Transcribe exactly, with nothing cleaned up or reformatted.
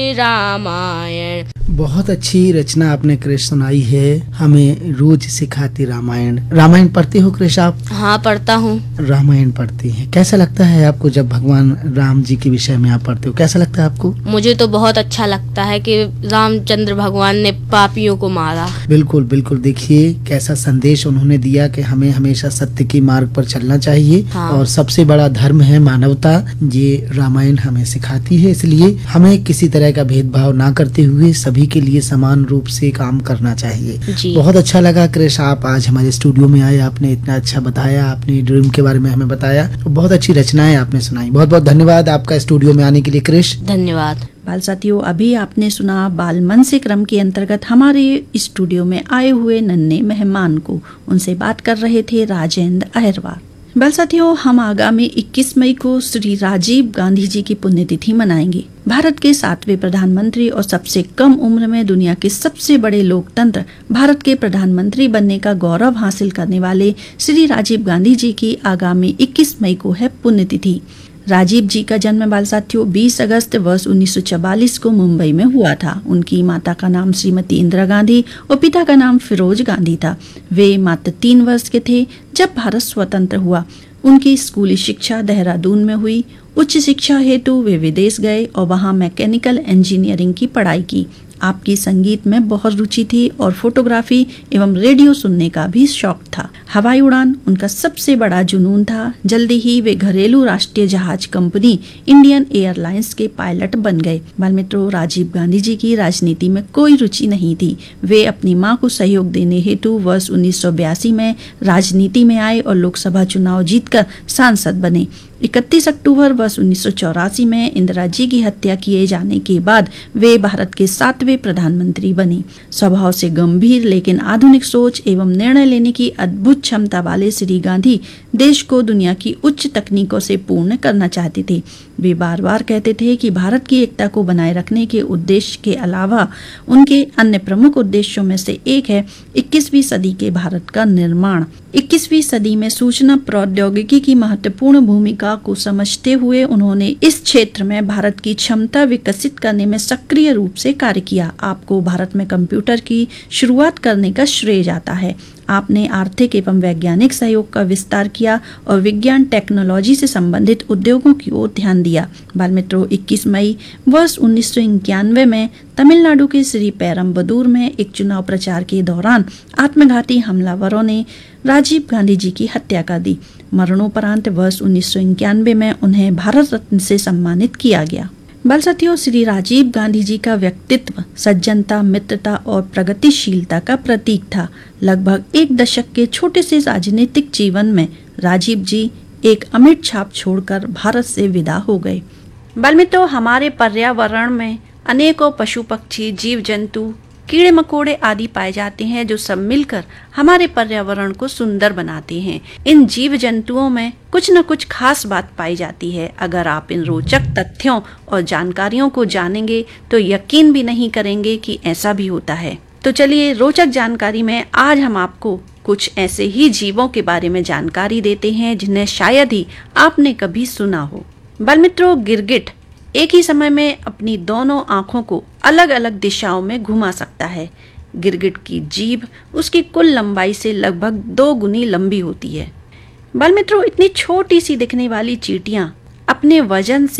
रामायण। बहुत अच्छी रचना आपने कृष सुनाई है, हमें रोज सिखाती रामायण। रामायण पढ़ते हो कृष आप? हाँ, पढ़ता हूँ। रामायण पढ़ते हैं, कैसा लगता है आपको जब भगवान राम जी के विषय में आप पढ़ते हो? कैसा लगता है आपको? मुझे तो बहुत अच्छा लगता है कि रामचंद्र भगवान ने पापियों को मारा। बिल्कुल बिल्कुल, देखिए कैसा संदेश उन्होंने दिया कि हमें हमेशा सत्य के मार्ग पर चलना चाहिए। हाँ। और सबसे बड़ा धर्म है मानवता, ये रामायण हमें सिखाती है। इसलिए हमें किसी तरह का भेदभाव ना करते हुए सभी के लिए समान रूप से काम करना चाहिए। जी। बहुत अच्छा लगा कृष, आप आज हमारे स्टूडियो में आए, आपने इतना अच्छा बताया, आपने ड्रीम के बारे में हमें बताया, तो बहुत अच्छी रचनाएं आपने सुनाई। बहुत बहुत धन्यवाद आपका स्टूडियो में आने के लिए कृष। धन्यवाद। बाल साथियों, अभी आपने सुना बाल मन से क्रम के अंतर्गत हमारे स्टूडियो में आए हुए नन्हे मेहमान को। उनसे बात कर रहे थे राजेंद्र अहिरवार। बाल साथियों, हम आगामी इक्कीस मई को श्री राजीव गांधी जी की पुण्यतिथि मनाएंगे। भारत के सातवें प्रधानमंत्री और सबसे कम उम्र में दुनिया के सबसे बड़े लोकतंत्र भारत के प्रधानमंत्री बनने का गौरव हासिल करने वाले श्री राजीव गांधी जी की आगामी इक्कीस मई को है पुण्यतिथि। राजीव जी का जन्म बाल साथियों बीस अगस्त वर्ष उन्नीस सौ चवालीस को मुंबई में हुआ था। उनकी माता का नाम श्रीमती इंदिरा गांधी और पिता का नाम फिरोज गांधी था। वे मात्र तीन वर्ष के थे जब भारत स्वतंत्र हुआ। उनकी स्कूली शिक्षा देहरादून में हुई। उच्च शिक्षा हेतु वे विदेश गए और वहां मैकेनिकल इंजीनियरिंग की पढ़ाई की। आपकी संगीत में बहुत रुचि थी और फोटोग्राफी एवं रेडियो सुनने का भी शौक था। हवाई उड़ान उनका सबसे बड़ा जुनून था। जल्दी ही वे घरेलू राष्ट्रीय जहाज कंपनी इंडियन एयरलाइंस के पायलट बन गए। बाल मित्रों, राजीव गांधी जी की राजनीति में कोई रुचि नहीं थी। वे अपनी मां को सहयोग देने हेतु वर्ष उन्नीस सौ बयासी में राजनीति में आए और लोकसभा चुनाव जीतकर सांसद बने। इकतीस अक्टूबर वर्ष उन्नीस सौ चौरासी में इंदिरा जी की हत्या किए जाने के बाद वे भारत के सातवें प्रधानमंत्री बने। स्वभाव से गंभीर लेकिन आधुनिक सोच एवं निर्णय लेने की अद्भुत क्षमता वाले श्री गांधी देश को दुनिया की उच्च तकनीकों से पूर्ण करना चाहते थे। वे बार बार कहते थे कि भारत की एकता को बनाए रखने के उद्देश्य के अलावा उनके अन्य प्रमुख उद्देश्यों में से एक है इक्कीसवीं सदी के भारत का निर्माण। इक्कीसवीं सदी में सूचना प्रौद्योगिकी की महत्वपूर्ण भूमिका को समझते हुए उन्होंने इस क्षेत्र में भारत की क्षमता विकसित करने में सक्रिय रूप से कार्य किया। आपको भारत में कंप्यूटर की शुरुआत करने का श्रेय जाता है। आपने आर्थिक एवं वैज्ञानिक सहयोग का विस्तार किया और विज्ञान टेक्नोलॉजी से संबंधित उद्योगों की ओर ध्यान दिया। बाल मित्रों, इक्कीस मई वर्ष उन्नीस सौ इक्यानवे में तमिलनाडु के श्री पेरम्बदूर में एक चुनाव प्रचार के दौरान आत्मघाती हमलावरों ने राजीव गांधी जी की हत्या कर दी। मरणोपरांत वर्ष उन्नीस सौ इक्यानवे में उन्हें भारत रत्न से सम्मानित किया गया। बाल साथियों, श्री राजीव गांधी जी का व्यक्तित्व सज्जनता, मित्रता और प्रगतिशीलता का प्रतीक था। लगभग एक दशक के छोटे से राजनीतिक जीवन में राजीव जी एक अमिट छाप छोड़कर भारत से विदा हो गए। बाल मित्रों, हमारे पर्यावरण में अनेकों पशु पक्षी, जीव जंतु, कीड़े मकोड़े आदि पाए जाते हैं जो सब मिलकर हमारे पर्यावरण को सुंदर बनाते हैं। इन जीव जंतुओं में कुछ न कुछ खास बात पाई जाती है। अगर आप इन रोचक तथ्यों और जानकारियों को जानेंगे तो यकीन भी नहीं करेंगे कि ऐसा भी होता है। तो चलिए, रोचक जानकारी में आज हम आपको कुछ ऐसे ही जीवों के बारे में जानकारी देते हैं जिन्हें शायद ही आपने कभी सुना हो। बाल मित्रों, गिरगिट एक ही समय में अपनी दोनों आंखों को अलग अलग दिशाओं में घुमा सकता है। गिरगिट की जीभ उसकी कुल लंबाई से लगभग दो गुनी लंबी होती है। बाल मित्रों, इतनी छोटी सी दिखने वाली चींटियां अपने वजन से